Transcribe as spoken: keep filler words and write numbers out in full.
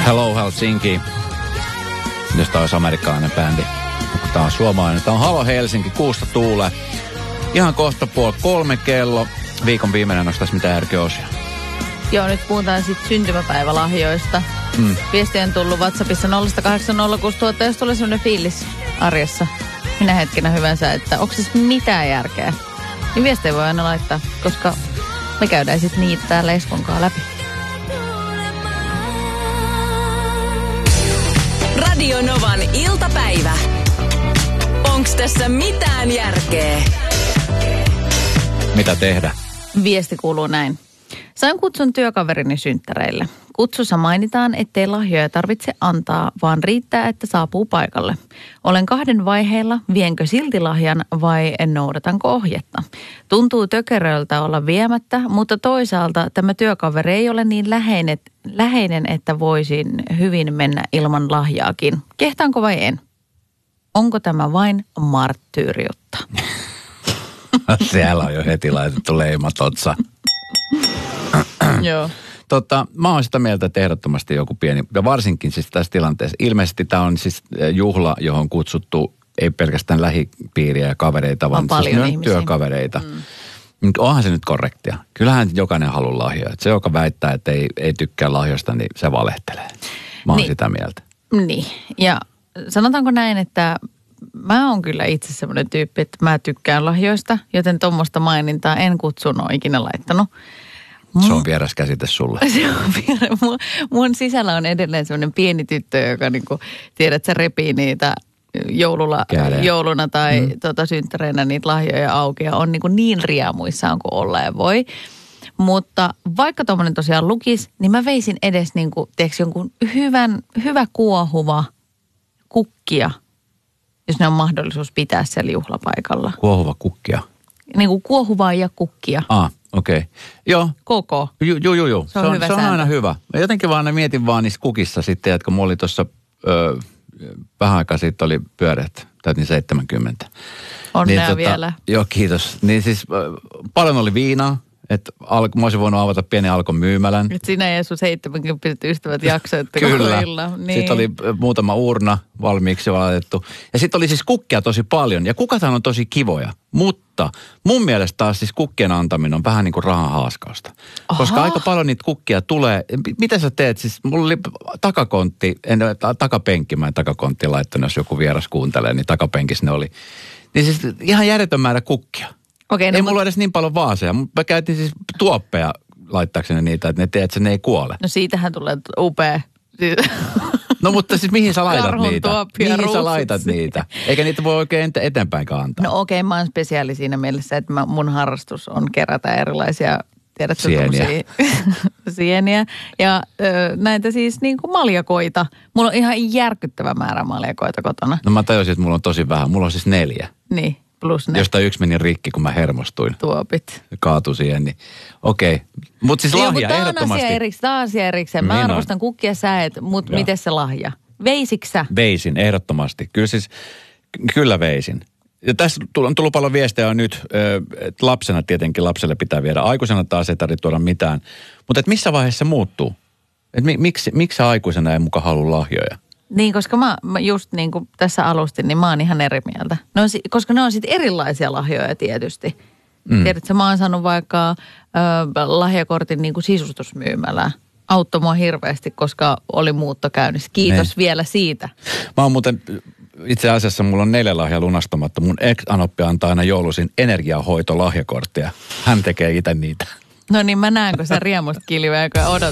Hello Helsinki. Jos tää olisi amerikkalainen bändi. Kun tää on suomalainen. Tää on Halo Helsinki, kuusta tuule. Ihan kohta puoli kolme kello. Viikon viimeinen nostais mitä ärkiosia. Joo, nyt puhutaan sitten syntymäpäivälahjoista. Mm. Viesti on tullut WhatsAppissa nolla kahdeksan nolla kuusi nolla nolla nolla, jos tulee sellainen fiilis arjessa. Minä hetkenä hyvänsä, että onko siis mitään järkeä. Niin viestejä voi aina laittaa, koska me käydään sitten niitä täällä Eskonkaan läpi. Radio Novan iltapäivä. Onks tässä mitään järkeä? Mitä tehdä? Viesti kuuluu näin. Sain kutsun työkaverini synttäreille. Kutsussa mainitaan, ettei lahjoja tarvitse antaa, vaan riittää, että saapuu paikalle. Olen kahden vaiheilla, vienkö silti lahjan vai en noudatanko ohjetta. Tuntuu tökeröltä olla viemättä, mutta toisaalta tämä työkaveri ei ole niin läheinen, läheinen, että voisin hyvin mennä ilman lahjaakin. Kehtaanko vai en? Onko tämä vain marttyyriutta? Siellä on jo heti laitettu leimat otsa. Joo. Tota, mä oon sitä mieltä, että ehdottomasti joku pieni, ja varsinkin siis tässä tilanteessa. Ilmeisesti tämä on siis juhla, johon kutsuttu ei pelkästään lähipiiriä ja kavereita, vaan paljon siis työkavereita. Mm. Onhan se nyt korrektia. Kyllähän jokainen haluaa lahjoja. Se, joka väittää, että ei, ei tykkää lahjoista, niin se valehtelee. Mä oon niin sitä mieltä. Niin, ja sanotaanko näin, että mä oon kyllä itse semmoinen tyyppi, että mä tykkään lahjoista, joten tuommoista mainintaa en kutsun ole ikinä laittanut. Se on vieras käsite sulle. Se on vieras. Mun, mun sisällä on edelleen semmoinen pieni tyttö, joka niinku, tiedät, sä repii niitä joulula, jouluna tai mm. tota, synttäreinä niitä lahjoja auki ja on niinku niin riemuissaan kuin olleen voi. Mutta vaikka tuommoinen tosiaan lukisi, niin mä veisin edes niinku, tiedätkö, jonkun hyvän, hyvä kuohuva kukkia, jos ne on mahdollisuus pitää siellä juhlapaikalla. Kuohuva kukkia? Niin kuin kuohuvaa ja kukkia. Ah, okei. Okay. Joo. Koko. Joo, joo, joo. Jo. Se on, se on, hyvä se on aina hyvä. Mä jotenkin vaan mietin vaan niissä kukissa sitten, että kun mulla oli tuossa vähän aikaa sitten oli pyöreät, täytin seitsemänkymmentä. Onnea niin, tota, vielä. Joo, kiitos. Niin siis äh, paljon oli viinaa. Että al- mä olisin voinut avata pieni Alkon myymälän. Että sinä ja sun seitsemänkymmentä ystävät jaksoitte Kyllä. Niin. Sitten oli muutama urna valmiiksi laitettu. Ja sitten oli siis kukkia tosi paljon. Ja kukathan on tosi kivoja. Mutta mun mielestä taas siis kukkien antaminen on vähän niin kuin rahan haaskausta. Aha. Koska aika paljon niitä kukkia tulee. Mitä sä teet? Siis mulla oli takakontti, en, takapenkki, mä en takakontti laittanut, jos joku vieras kuuntelee, niin takapenkissä ne oli. Niin siis ihan järjetön määrä kukkia. Okei, ei no, mulla mut... edes niin paljon vaaseja. Mä käytin siis tuoppeja laittaakseni niitä, että ne tiedät, että ne ei kuole. No siitähän tulee upea. Siis... No mutta siis mihin sä laitat Karhun niitä? Mihin ruusut. Sä laitat niitä? Eikä niitä voi oikein eteenpäinkään antaa. No okei, okay, mä oon spesiaali siinä mielessä, että mä, mun harrastus on kerätä erilaisia, tiedätkö, sieniä. sieniä. Ja ö, näitä siis niin kuin maljakoita. Mulla on ihan järkyttävä määrä maljakoita kotona. No mä tajusin, että mulla on tosi vähän. Mulla on siis neljä. Niin. Plus ne. Josta yksi meni rikki, kun mä hermostuin. Tuopit. Kaatui siihen, niin okei. Okay. Mutta siis lahja Joo, ehdottomasti. Tämä on asia, tämä on asia erikseen. Mä niin arvostan kukkia säet, mutta miten se lahja? Veisitkö sä? Veisin, ehdottomasti. Kyllä siis, kyllä veisin. Ja tässä on tullut paljon viestejä nyt, että lapsena tietenkin lapselle pitää viedä. Aikuisena taas ei tarvitse tuoda mitään. Mutta että missä vaiheessa se muuttuu? Että mi, miksi, miksi sä aikuisena ei muka halua lahjoja? Niin, koska mä, mä just niin kuin tässä alustin, niin mä oon ihan eri mieltä. Ne on, koska ne on sitten erilaisia lahjoja tietysti. Mm. Tiedätkö, mä oon saanut vaikka ö, lahjakortin niin kuin sisustusmyymälään. Auttoi mua hirveästi, koska oli muutto käynnissä. Kiitos ne. Vielä siitä. Mä oon muuten, itse asiassa mulla on neljä lahjaa lunastamatta. Mun ex-anoppi antaa aina joulusin energiahoito lahjakorttia. Hän tekee itse niitä. No niin, mä näen, kun sä riemusta kilveä, joka odot.